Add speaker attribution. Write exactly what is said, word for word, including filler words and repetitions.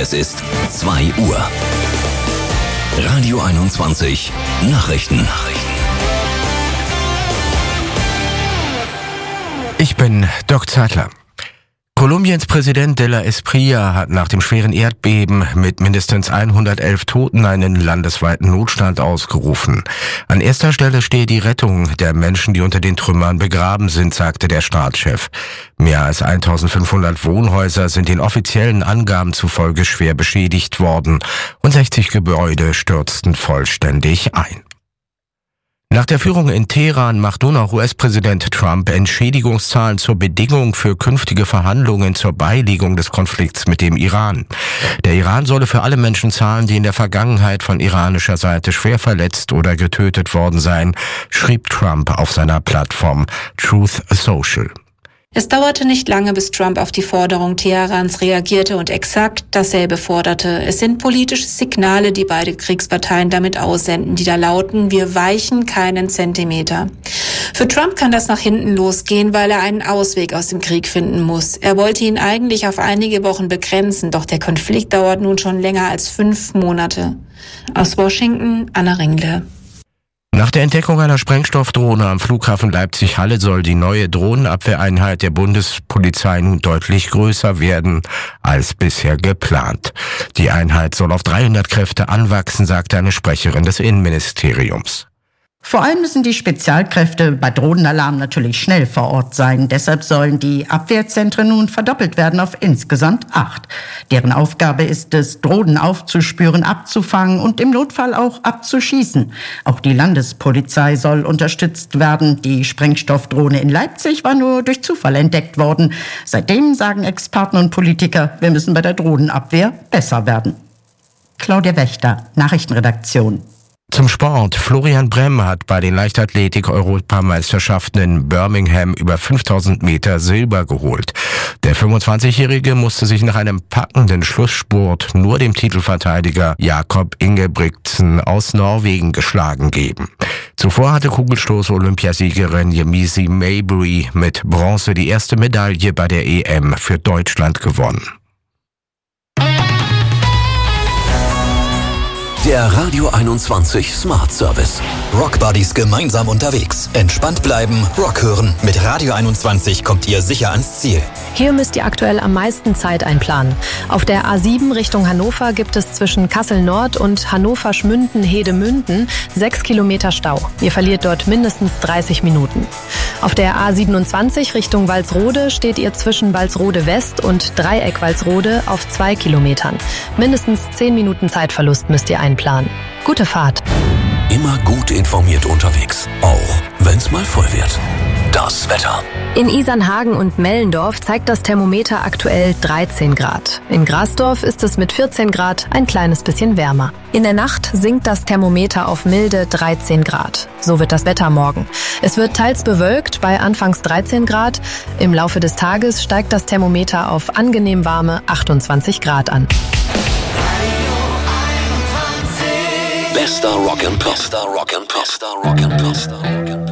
Speaker 1: Es ist zwei Uhr. Radio einundzwanzig Nachrichten. Nachrichten.
Speaker 2: Ich bin Doc Zeitler. Kolumbiens Präsident de la Espriella hat nach dem schweren Erdbeben mit mindestens hundertelf Toten einen landesweiten Notstand ausgerufen. An erster Stelle stehe die Rettung der Menschen, die unter den Trümmern begraben sind, sagte der Staatschef. Mehr als eintausendfünfhundert Wohnhäuser sind den offiziellen Angaben zufolge schwer beschädigt worden und sechzig Gebäude stürzten vollständig ein. Nach der Führung in Teheran macht nun auch U S-Präsident Trump Entschädigungszahlen zur Bedingung für künftige Verhandlungen zur Beilegung des Konflikts mit dem Iran. Der Iran solle für alle Menschen zahlen, die in der Vergangenheit von iranischer Seite schwer verletzt oder getötet worden seien, schrieb Trump auf seiner Plattform Truth Social.
Speaker 3: Es dauerte nicht lange, bis Trump auf die Forderung Teherans reagierte und exakt dasselbe forderte. Es sind politische Signale, die beide Kriegsparteien damit aussenden, die da lauten: Wir weichen keinen Zentimeter. Für Trump kann das nach hinten losgehen, weil er einen Ausweg aus dem Krieg finden muss. Er wollte ihn eigentlich auf einige Wochen begrenzen, doch der Konflikt dauert nun schon länger als fünf Monate. Aus Washington, Anna Ringle.
Speaker 2: Nach der Entdeckung einer Sprengstoffdrohne am Flughafen Leipzig-Halle soll die neue Drohnenabwehreinheit der Bundespolizei nun deutlich größer werden als bisher geplant. Die Einheit soll auf dreihundert Kräfte anwachsen, sagte eine Sprecherin des Innenministeriums.
Speaker 4: Vor allem müssen die Spezialkräfte bei Drohnenalarm natürlich schnell vor Ort sein. Deshalb sollen die Abwehrzentren nun verdoppelt werden auf insgesamt acht. Deren Aufgabe ist es, Drohnen aufzuspüren, abzufangen und im Notfall auch abzuschießen. Auch die Landespolizei soll unterstützt werden. Die Sprengstoffdrohne in Leipzig war nur durch Zufall entdeckt worden. Seitdem sagen Experten und Politiker, wir müssen bei der Drohnenabwehr besser werden. Claudia Wächter, Nachrichtenredaktion.
Speaker 2: Zum Sport. Florian Bremm hat bei den Leichtathletik-Europameisterschaften in Birmingham über fünftausend Meter Silber geholt. Der fünfundzwanzigjährige musste sich nach einem packenden Schlussspurt nur dem Titelverteidiger Jakob Ingebrigtsen aus Norwegen geschlagen geben. Zuvor hatte Kugelstoß-Olympiasiegerin Yemisi Mabry mit Bronze die erste Medaille bei der E M für Deutschland gewonnen.
Speaker 1: Der Radio einundzwanzig Smart Service.
Speaker 5: Rock Buddies gemeinsam unterwegs. Entspannt bleiben, Rock hören. Mit Radio einundzwanzig kommt ihr sicher ans Ziel.
Speaker 6: Hier müsst ihr aktuell am meisten Zeit einplanen. Auf der A sieben Richtung Hannover gibt es zwischen Kassel-Nord und Hannover-Schmünden-Hedemünden sechs Kilometer Stau. Ihr verliert dort mindestens dreißig Minuten. Auf der A siebenundzwanzig Richtung Walsrode steht ihr zwischen Walsrode West und Dreieck Walsrode auf zwei Kilometern. Mindestens zehn Minuten Zeitverlust müsst ihr einplanen. Gute Fahrt.
Speaker 1: Immer gut informiert unterwegs, auch wenn's mal voll wird. Das Wetter.
Speaker 6: In Isernhagen und Mellendorf zeigt das Thermometer aktuell dreizehn Grad. In Grasdorf ist es mit vierzehn Grad ein kleines bisschen wärmer. In der Nacht sinkt das Thermometer auf milde dreizehn Grad. So wird das Wetter morgen. Es wird teils bewölkt bei anfangs dreizehn Grad. Im Laufe des Tages steigt das Thermometer auf angenehm warme achtundzwanzig Grad an.
Speaker 1: Bester Rock and Pop. Bester Rock and Pop. Bester Rock and Pop.